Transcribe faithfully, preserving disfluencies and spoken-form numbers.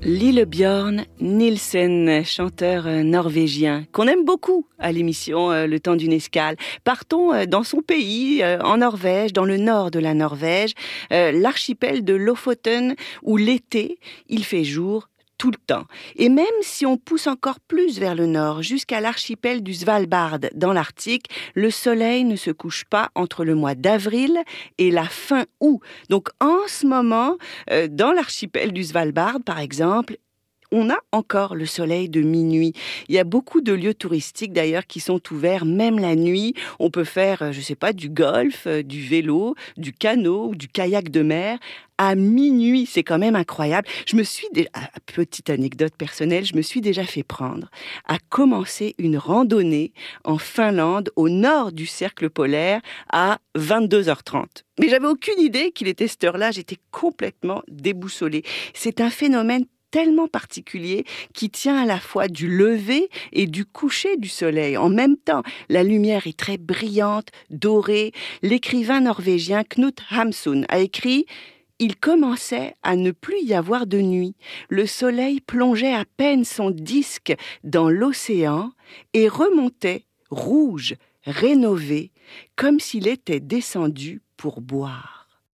Lillebjørn Nielsen, chanteur norvégien, qu'on aime beaucoup à l'émission Le Temps d'une escale. Partons dans son pays, en Norvège, dans le nord de la Norvège, l'archipel de Lofoten, où l'été, il fait jour tout le temps. Et même si on pousse encore plus vers le nord, jusqu'à l'archipel du Svalbard, dans l'Arctique, le soleil ne se couche pas entre le mois d'avril et la fin août. Donc en ce moment, euh, dans l'archipel du Svalbard, par exemple, on a encore le soleil de minuit. Il y a beaucoup de lieux touristiques d'ailleurs qui sont ouverts même la nuit. On peut faire, je sais pas, du golf, du vélo, du canot ou du kayak de mer à minuit. C'est quand même incroyable. Je me suis, déjà, petite anecdote personnelle, je me suis déjà fait prendre à commencer une randonnée en Finlande, au nord du cercle polaire, à vingt-deux heures trente. Mais j'avais aucune idée qu'il était cette heure-là. J'étais complètement déboussolée. C'est un phénomène tellement particulier qui tient à la fois du lever et du coucher du soleil. En même temps, la lumière est très brillante, dorée. L'écrivain norvégien Knut Hamsun a écrit « Il commençait à ne plus y avoir de nuit. Le soleil plongeait à peine son disque dans l'océan et remontait, rouge, rénové, comme s'il était descendu pour boire. »